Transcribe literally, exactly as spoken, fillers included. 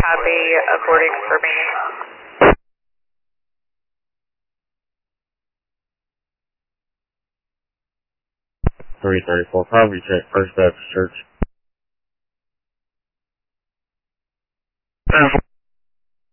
Copy, according for me. three thirty-four, property check, First Baptist Church.